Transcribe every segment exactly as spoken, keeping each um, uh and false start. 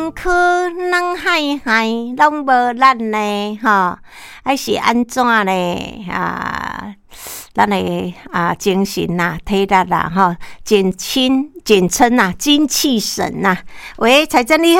身躯人海海，拢无咱呢，吼，还是安怎呢？啊，咱的啊精神呐、体力啦，吼，简称简称呐，精气神呐。喂，财政你好，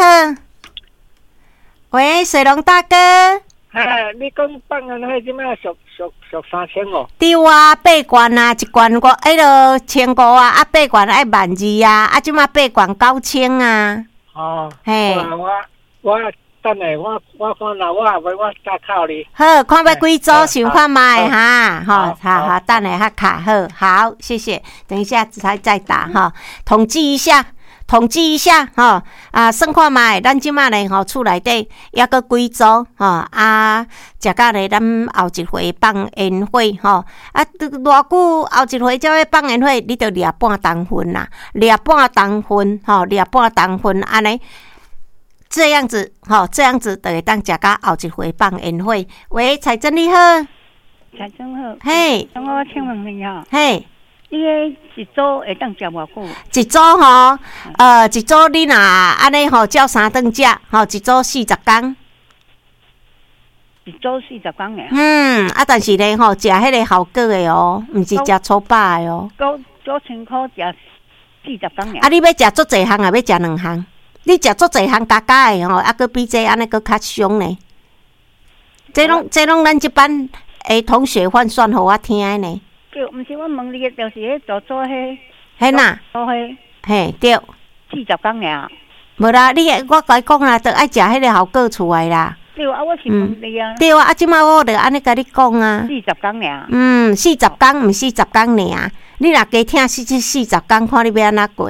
喂，水龙大哥。 哎，你讲放安迄即摆俗俗俗三千五？ 对啊，八罐啊，一罐我迄落千五啊，啊八罐爱万二啊，啊即摆八罐九千啊。 哦， 嘿， 我我等下我我看啦，我后尾我再考你。 好，看要几组想看卖哈，好好好，等下较卡好，好，谢谢，等一下才再打哈，统计一下。统计一下吼，啊，算看卖，咱即马咧吼厝内底抑阁几组吼，啊，食到咧咱后一回放烟火吼，啊，偌久后一回才要放烟火，你着掠半当份啦，掠半当份吼，掠半当份安尼，这样子吼，这样子就会当食到后一回放烟火。喂，财政你好， 财政好， 嘿， 等我请问你吼， 嘿。 你个一组会当食偌久？ 一组吼，呃，一组你若安尼吼，照三顿食，吼，一组四十工。 一组四十工诶。 嗯，啊，但是咧吼，食迄个效果诶哦，毋是食粗饱诶哦。 九九千箍食四十工诶。 啊，你要食足侪项啊，要食两项。你食足侪项加加诶吼，啊，佫比这安尼佫较凶呢。这拢这拢咱即班诶同学换算互我听诶呢。 对，毋是我问你个，就是迄做做迄， 嘿呐， 做迄， 嘿对， 四十工尔。 无啦，你我甲你讲啦，着爱食迄个效果出来啦。 对啊，我是问你啊。 对啊，啊，即摆我着安尼甲你讲啊。 四十工尔。 嗯，四十工毋四十工尔，你若加听四四四十工，看你要安怎过。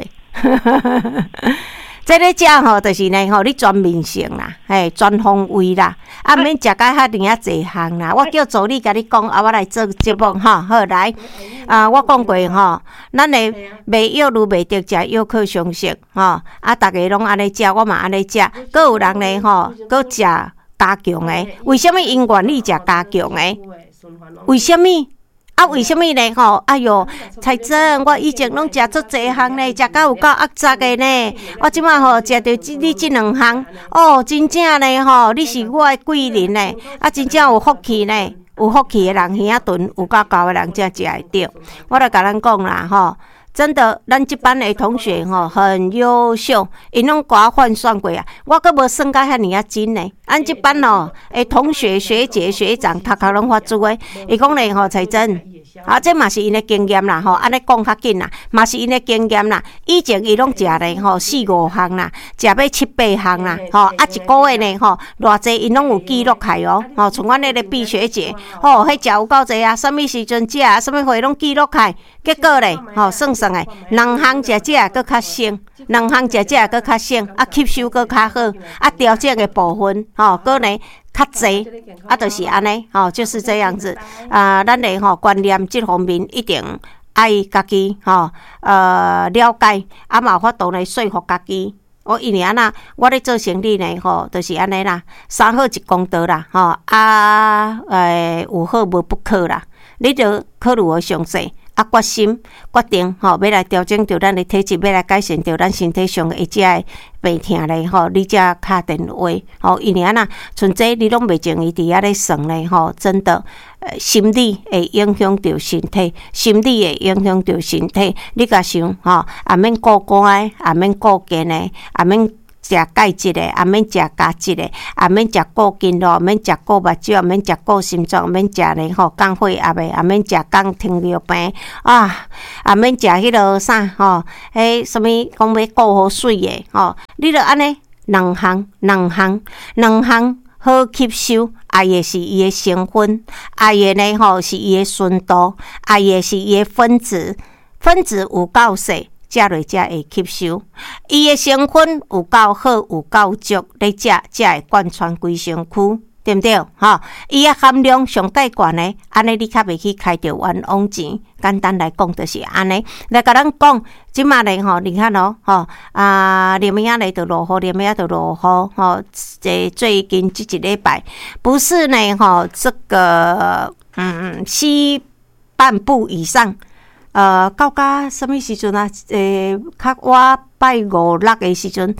这个食吼，就是呢吼，你全面性啦，嘿，全方位啦，啊，免食甲遐尔啊侪项啦。我叫助理甲你讲，啊，我来做节目吼，好来，啊，我讲过吼，咱的卖药如卖得食药可相信吼，啊，逐个拢安尼食，我嘛安尼食，阁有人呢吼，阁食加强的，为什么因愿意食加强的？为什么？啊，为什么呢？吼，哎哟，财政，我以前拢食足侪项呢，食到有够压榨的呢。我即摆吼食着你即两项，哦，真正呢吼，你是我的贵人呢，啊，真正有福气呢，有福气的人耳仔钝，有够高的人才食会着。我著甲咱讲啦，吼。真的，咱即班的同学吼很优秀，因拢甲我换算过啊，我阁无算到遐尔啊真呢。咱即班哦，诶，同学、学姐、学长，头壳拢发珠诶。伊讲咧吼，财政，啊，这嘛是因的经验啦，吼，安尼讲较紧啦，嘛是因的经验啦。以前伊拢食咧吼四五项啦，食要七八项啦，吼，啊一个月呢吼，偌济因拢有记录起哦，吼，像阮迄个毕学姐，吼，迄食有够济啊，什物时阵食啊，什物货拢记录起，结果咧，吼，算算。两项食食佫较省，两项食食佫较省，啊吸收佫较好，啊调整的部分吼，佫呢较济，啊就是安尼吼，就是这样子啊。咱的吼观念这方面一定爱家己吼呃了解，啊嘛有法度来说服家己。我因为安那，我咧做生意呢吼，就是安尼啦，三好一公道啦吼，啊诶有好无不可啦，你着考虑个详细。啊，决心决定吼，要来调整着咱的体质，要来改善着咱身体上的一只病痛咧吼，你才敲电话吼。因为安那，像这你拢袂情伊伫遐咧算咧吼，真的，呃，心理会影响着身体，心理会影响着身体。你甲想吼，也免过寒的，也免过健的，也免。食钙质的，也免食加质的，也免食过筋咯，免食过目睭，免食过心脏，免食咧吼降血压的，也免食降糖尿病啊，也免食迄落啥吼，迄什物讲要顾好水的吼，你著安尼两项两项两项好吸收，爱的是伊的成分，爱的呢吼是伊的纯度，爱的是伊的分子，分子有够细。食落才会吸收，伊的成分有够好，有够足，你食才会贯穿规身躯，对不对？吼，伊的含量上介悬呢，安尼你较袂去开着冤枉钱。简单来讲，就是安尼。来甲咱讲，即马咧吼，你看咯，吼啊，连明仔日就落雨，连明仔就落雨，吼，这最近这一礼拜，不是呢，吼，这个嗯西半部以上。呃，到甲什么时阵啊？诶、欸，较我拜五六的时阵，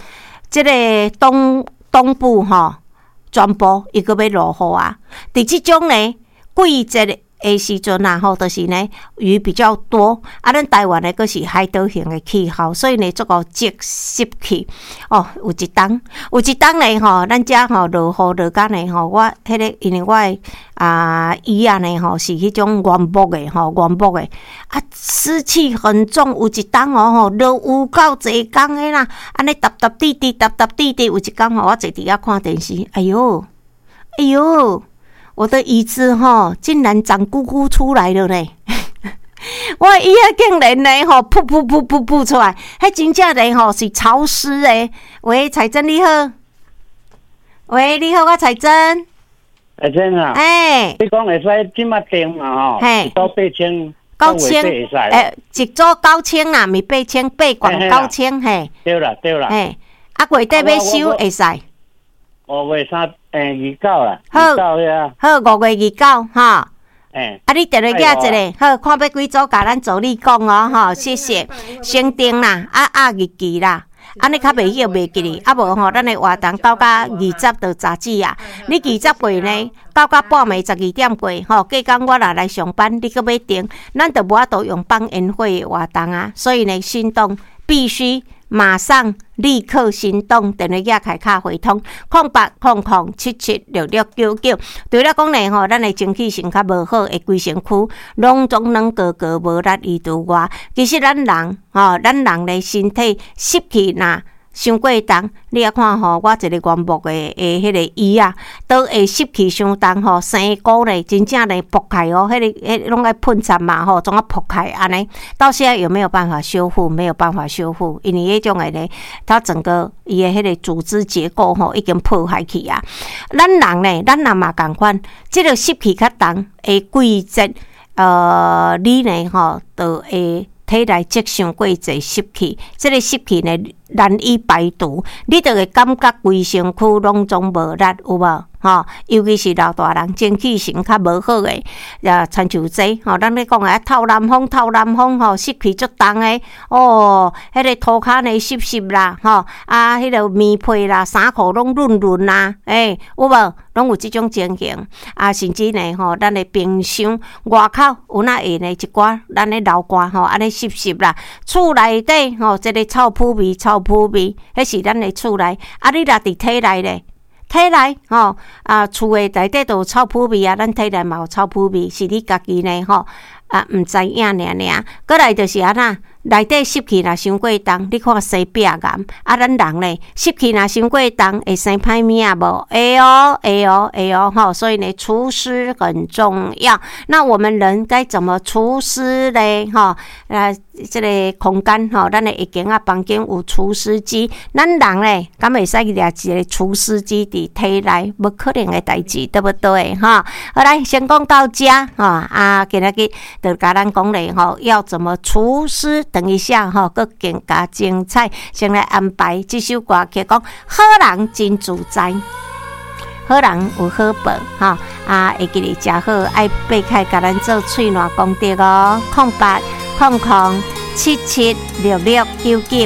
即个东东部吼，全部伊个要落雨啊。伫即种呢季节的时阵啊，吼，就是呢雨比较多，啊，咱台湾呢佫是海岛型的气候，所以呢，足够积湿气。哦，有一冬，有一冬呢吼，咱遮吼落雨落干呢吼，我迄、那个因为我的啊椅啊呢吼是迄种原木的吼，原木的啊，湿气很重。有一冬哦吼，落有够济工的啦，安尼嗒嗒滴滴，嗒嗒滴滴。有一工吼，我坐伫遐看电视，哎哟，哎哟。我的椅子吼，竟然长菇菇出来了呢！我椅仔竟然呢吼，噗噗噗噗噗出来，迄真正的吼是潮湿的。喂，彩珍你好，喂，你好，我彩珍。 彩珍啊， 哎， 你讲会使即马订嘛吼？ 嘿， 到八千， 九千，诶，一组九千啦，咪八千，八罐九千嘿。 对啦，对啦。 嘿，啊，月底要收会使。 五月三，诶，二九啦， 好， 二九呀， 好，五月二九哈。 诶， 啊，你电话寄一个，好，看要几组，甲咱助理讲哦，吼，谢谢，先订啦，啊啊日期啦，安尼较袂晓袂记哩，啊无吼，咱的活动到甲二十就杂志啊，你二十过呢，到甲半暝十二点过，吼，隔工我若来上班，你搁要订，咱就无法度用放烟火的活动啊，所以呢，行动必须。马上立刻行动，电话页开卡回通空八空空七七六六九九。对了讲呢吼，咱的蒸汽性较无好，会规身躯拢总能个个无力移除外。其实咱人吼，咱人的身体湿气呐。伤过重，你啊看吼，我一个原木的诶，迄个椅啊，都会湿气伤重吼，生菇咧，真正咧剥开哦，迄、那个迄拢爱喷残嘛吼，总啊剥开安尼。到现在有没有办法修复？没有办法修复，因为迄种诶咧，它整个伊诶迄个组织结构吼，已经破坏去啊。咱人咧，咱人嘛共款，即、这个湿气较重诶季节，呃，你呢吼，就会。体内积上过侪湿气，即、这个湿气呢难以排除，你就会感觉规身躯拢总无力，有无？吼，尤其是老大人，精气神较无好诶，啊，亲像这吼，咱咧讲诶，透南风，透南风吼，湿气足重诶，哦，迄、那个涂骹呢湿湿啦，吼，啊，迄、那个棉被啦，衫裤拢润润啦，诶、欸，有无？拢有即种情形，啊，甚至呢，吼，咱的冰箱外口有哪会呢？一寡咱的流汗吼，安尼湿湿啦，厝内底吼，即、这个臭扑味，臭扑味，迄是咱的厝内，啊，你若伫体内咧。体内吼啊，厝诶内底都有臭扑味啊，咱体内嘛有臭扑味，是你家己呢吼啊，毋知影尔尔。过来就是安那，内底湿气若伤过重，你看生鼻癌，啊，咱人咧湿气若伤过重，会生歹物啊无？会哦，会哦，会哦，吼，所以呢，除湿很重要。那我们人该怎么除湿咧？吼，啊，这个空间吼，咱的一间啊房间有除湿机，咱人咧敢会使掠一个除湿机伫体内，无可能的代志，对不对？哈，好来，先讲到这吼，啊，今日个就甲咱讲咧吼，要怎么除湿？等一下吼，佫更加精彩，先来安排这首歌曲，讲好人真自在。好人有好报，哈啊！会记哩食好，爱擘开甲咱做喙烂功德哦。空八空空七七六六九九。